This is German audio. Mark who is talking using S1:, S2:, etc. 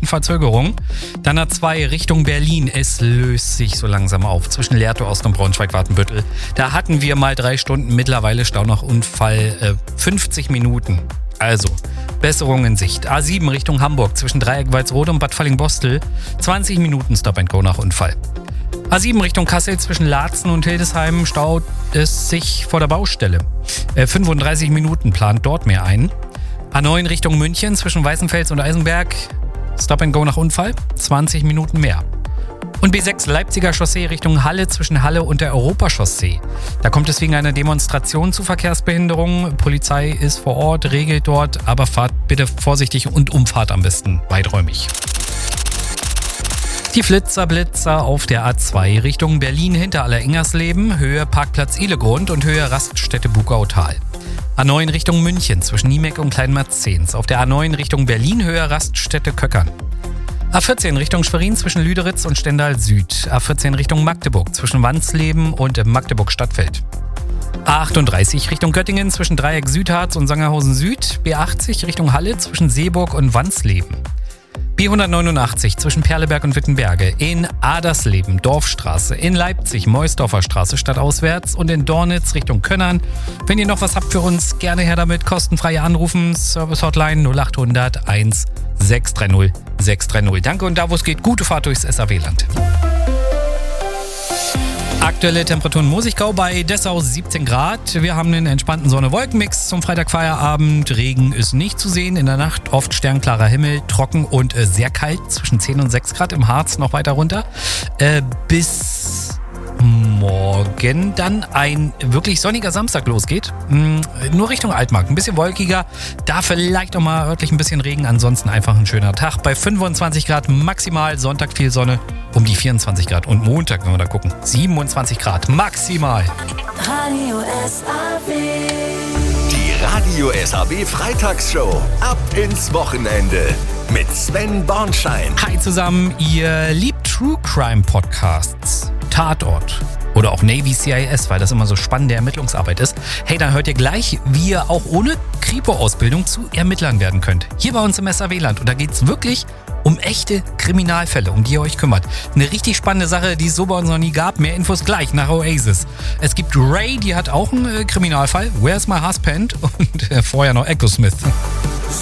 S1: Verzögerung. Dann A2 Richtung Berlin. Es löst sich so langsam auf zwischen Lehrte Ost und Braunschweig-Watenbüttel. Da hatten wir mal 3 Stunden, mittlerweile Stau nach Unfall 50 Minuten. Also, Besserung in Sicht. A7 Richtung Hamburg zwischen Dreieck Walsrode und Bad Fallingbostel. 20 Minuten Stop and Go nach Unfall. A7 Richtung Kassel zwischen Laatzen und Hildesheim staut es sich vor der Baustelle. 35 Minuten plant dort mehr ein. A9 Richtung München zwischen Weißenfels und Eisenberg. Stop and Go nach Unfall. 20 Minuten mehr. Und B6 Leipziger Chaussee Richtung Halle zwischen Halle und der Europachaussee. Da kommt es wegen einer Demonstration zu Verkehrsbehinderungen. Polizei ist vor Ort, regelt dort, aber fahrt bitte vorsichtig und umfahrt am besten weiträumig. Die Flitzer-Blitzer auf der A2 Richtung Berlin hinter Allereingersleben, Höhe Parkplatz Ihlegrund und Höhe Raststätte Bugautal. A9 Richtung München zwischen Niemek und Kleinmerzens. Auf der A9 Richtung Berlin, Höhe Raststätte Köckern. A14 Richtung Schwerin zwischen Lüderitz und Stendal Süd. A14 Richtung Magdeburg zwischen Wansleben und Magdeburg Stadtfeld. A38 Richtung Göttingen zwischen Dreieck Südharz und Sangerhausen Süd. B80 Richtung Halle zwischen Seeburg und Wansleben. B189 zwischen Perleberg und Wittenberge. In Adersleben Dorfstraße. In Leipzig Meusdorfer Straße stadtauswärts. Und in Dornitz Richtung Könnern. Wenn ihr noch was habt für uns, gerne her damit. Kostenfreie Anrufen. Service Hotline 0800 1 630 630. Danke und da wo es geht, gute Fahrt durchs SAW-Land. Aktuelle Temperaturen Mosigau bei Dessau 17 Grad. Wir haben einen entspannten Sonne-Wolken-Mix zum Freitagfeierabend. Regen ist nicht zu sehen. In der Nacht oft sternklarer Himmel, trocken und sehr kalt. Zwischen 10 und 6 Grad im Harz noch weiter runter. Bis morgen dann ein wirklich sonniger Samstag losgeht. Nur Richtung Altmark. Ein bisschen wolkiger. Da vielleicht auch mal örtlich ein bisschen Regen. Ansonsten einfach ein schöner Tag. Bei 25 Grad maximal. Sonntag viel Sonne. Um die 24 Grad. Und Montag, wenn wir da gucken, 27 Grad maximal.
S2: Radio SAW.
S3: Die Radio SAW Freitagsshow. Ab ins Wochenende. Mit Sven Bornschein.
S1: Hi zusammen, ihr liebt True Crime Podcasts. Tatort. Oder auch Navy CIS, weil das immer so spannende Ermittlungsarbeit ist. Hey, dann hört ihr gleich, wie ihr auch ohne Kripo-Ausbildung zu Ermittlern werden könnt. Hier bei uns im SAW-Land. Und da geht es wirklich um echte Kriminalfälle, um die ihr euch kümmert. Eine richtig spannende Sache, die es so bei uns noch nie gab. Mehr Infos gleich nach Oasis. Es gibt Ray, die hat auch einen Kriminalfall. Where's My Husband? Und vorher noch Echo Smith.